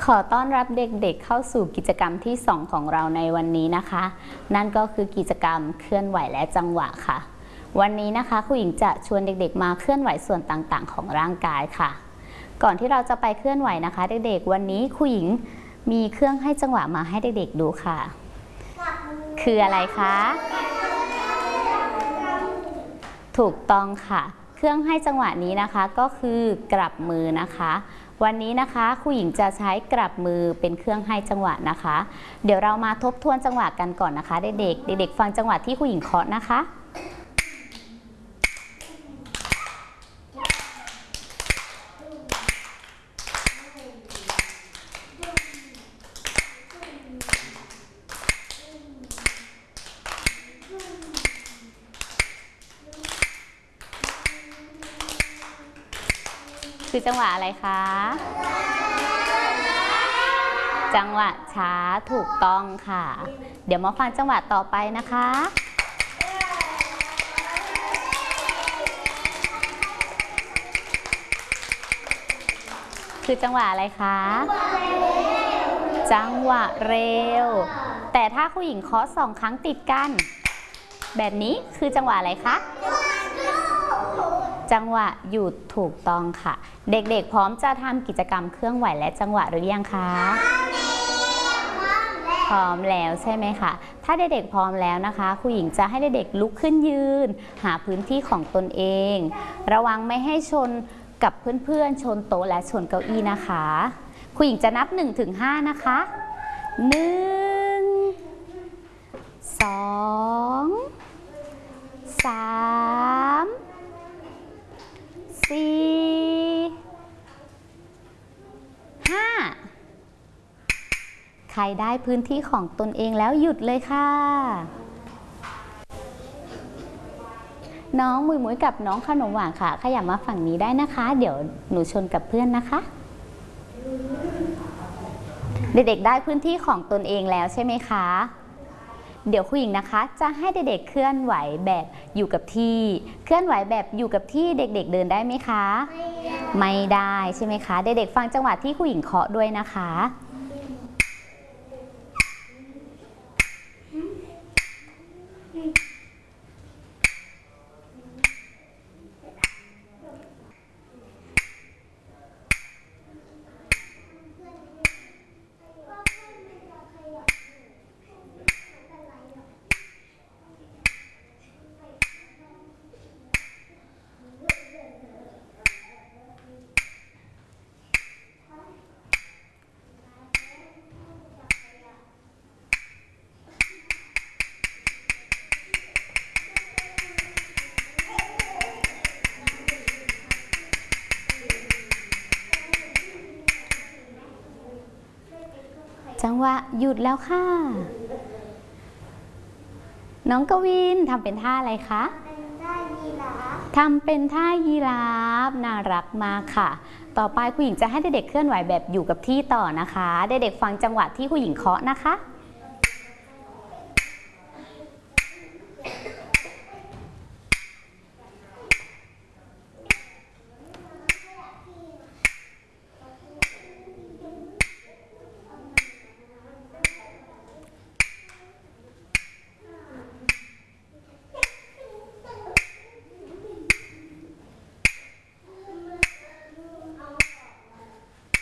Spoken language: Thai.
ขอต้อนรับเด็กๆเข้าสู่กิจกรรมที่2ของเราในวันนี้นะคะนั่นก็คือกิจกรรมเคลื่อนไหวและจังหวะค่ะวันนี้นะคะครูหญิงจะชวนเด็กๆมาเคลื่อนไหวส่วนต่างๆของร่างกายค่ะก่อนที่เราจะไปเคลื่อนไหวนะคะเด็กๆวันนี้ครูหญิงมีเครื่องให้จังหวะมาให้เด็กๆดูค่ะคืออะไรคะถูกต้องค่ะเครื่องให้จังหวะนี้นะคะก็คือกลับมือนะคะวันนี้นะคะครูหญิงจะใช้กลับมือเป็นเครื่องให้จังหวะนะคะเดี๋ยวเรามาทบทวนจังหวะกันก่อนนะคะเด็กๆฟังจังหวะที่ครูหญิงเคาะนะคะคือจังหวะอะไรคะจังหวะช้าถูกต้องค่ะเดี๋ยวมาฟังจังหวะต่อไปนะคะคือจังหวะอะไรคะจังหวะเร็วแต่ถ้าครูหญิงเคาะ2 ครั้งติดกันแบบนี้คือจังหวะอะไรคะจังหวะหยุดถูกต้องค่ะเด็กๆพร้อมจะทำกิจกรรมเคลื่อนไหวและจังหวะหรือยังคะพร้อมแล้วใช่ไหมคะถ้าเด็กๆพร้อมแล้วนะคะครูหญิงจะให้เด็กๆลุกขึ้นยืนหาพื้นที่ของตนเองระวังไม่ให้ชนกับเพื่อนๆชนโต๊ะและชนเก้าอี้นะคะครูหญิงจะนับ 1-5 นะคะ1 2 3 4 5ใครได้พื้นที่ของตนเองแล้วหยุดเลยค่ะน้องมุยกับน้องขนมหวานค่ะขยับมาฝั่งนี้ได้นะคะเดี๋ยวหนูชนกับเพื่อนนะคะเด็กๆได้พื้นที่ของตนเองแล้วใช่ไหมคะเดี๋ยวครูหญิงนะคะจะให้เด็กๆเคลื่อนไหวแบบอยู่กับที่เคลื่อนไหวแบบอยู่กับที่เด็กๆเดินได้ไหมคะไม่ได้ใช่ไหมคะเด็กๆฟังจังหวะที่ครูหญิงเคาะด้วยนะคะจังหวะหยุดแล้วค่ะน้องกวินทำเป็นท่าอะไรคะทำเป็นท่ายีราฟน่ารักมากค่ะต่อไปครูหญิงจะให้เด็กๆเคลื่อนไหวแบบอยู่กับที่ต่อนะคะเด็กๆฟังจังหวะที่ครูหญิงเคาะนะคะ